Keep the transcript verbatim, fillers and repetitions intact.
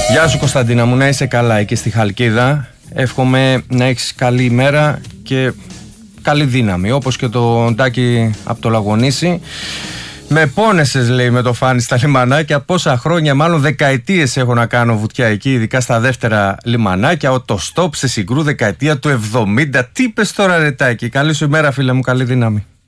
Γεια σου Κωνσταντίνα μου, να είσαι καλά εκεί στη Χαλκίδα. Εύχομαι να έχεις καλή ημέρα και καλή δύναμη, όπως και το Ντάκι από το Λαγονήσι. Με πόνεσες, λέει, με το φάνη στα λιμανάκια. Πόσα χρόνια, μάλλον δεκαετίες έχω να κάνω βουτιά εκεί, ειδικά στα δεύτερα λιμανάκια. Το στόπ σε Συγκρού δεκαετία του εβδομήντα. Τι είπες τώρα, ρε Τάκη? Καλή σου ημέρα, φίλε μου, καλή δύναμη.